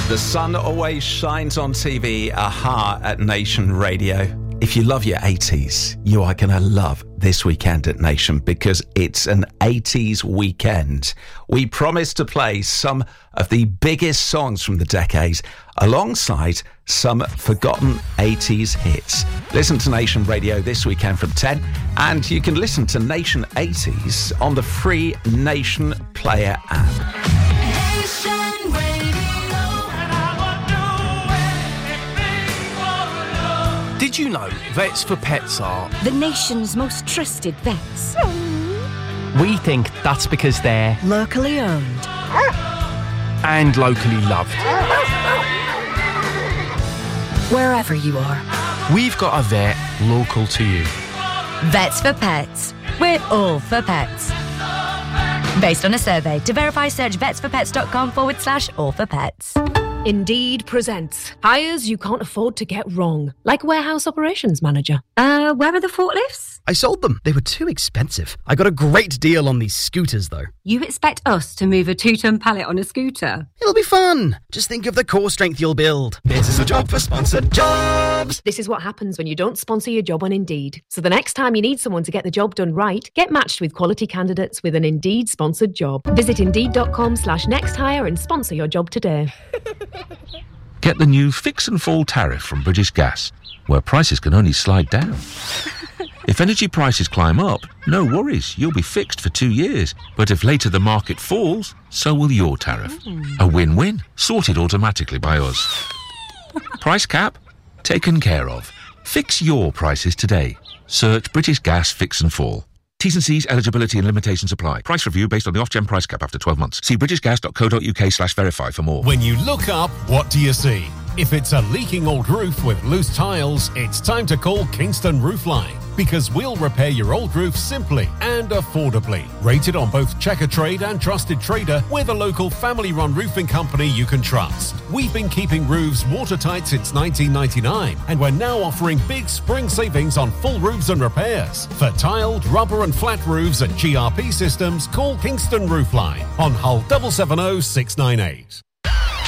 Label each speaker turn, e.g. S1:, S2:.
S1: The sun always shines on TV, aha, at Nation Radio. If you love your 80s, you are going to love this weekend at Nation because it's an 80s weekend. We promise to play some of the biggest songs from the decade alongside some forgotten 80s hits. Listen to Nation Radio this weekend from 10, and you can listen to Nation 80s on the free Nation Player app.
S2: Did you know Vets for Pets are
S3: the nation's most trusted vets?
S2: We think that's because they're
S3: Locally owned
S2: and locally loved.
S3: wherever you are.
S2: We've got a vet local to you.
S4: Vets for Pets. We're all for pets. Based on a survey. To verify, search vetsforpets.com/all for pets.
S5: Indeed presents hires you can't afford to get wrong, like warehouse operations manager.
S4: Where are the forklifts?
S6: I sold them. They were too expensive. I got a great deal on these scooters, though.
S7: You expect us to move a 2-ton pallet on a scooter?
S6: It'll be fun. Just think of the core strength you'll build. This is a job for sponsored jobs.
S5: This is what happens when you don't sponsor your job on Indeed. So the next time you need someone to get the job done right, get matched with quality candidates with an Indeed sponsored job. Visit Indeed.com/nexthire and sponsor your job today.
S8: Get the new Fix and Fall tariff from British Gas, where prices can only slide down. If energy prices climb up, no worries, you'll be fixed for 2 years. But if later the market falls, so will your tariff. A win-win, sorted automatically by us. Price cap? Taken care of. Fix your prices today. Search British Gas Fix and Fall. T's and C's, eligibility and limitations apply. Price review based on the off-gen price cap after 12 months. See britishgas.co.uk/verify for more.
S9: When you look up, what do you see? If it's a leaking old roof with loose tiles, it's time to call Kingston Roofline, because we'll repair your old roof simply and affordably. Rated on both Checkatrade and Trusted Trader, we're the local family-run roofing company you can trust. We've been keeping roofs watertight since 1999, and we're now offering big spring savings on full roofs and repairs. For tiled, rubber and flat roofs and GRP systems, call Kingston Roofline on Hull 770 698.